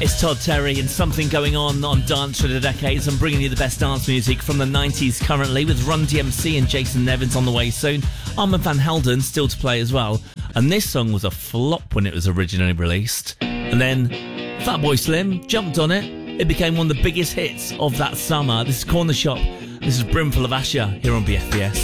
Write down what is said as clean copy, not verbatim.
It's Todd Terry and Something Going On Dance for the Decades. I'm bringing you the best dance music from the 90s currently, with Run DMC and Jason Nevins on the way soon. Armand Van Helden still to play as well. And this song was a flop when it was originally released. And then Fatboy Slim jumped on it. It became one of the biggest hits of that summer. This is Corner Shop. This is Brimful of Asher here on BFBS.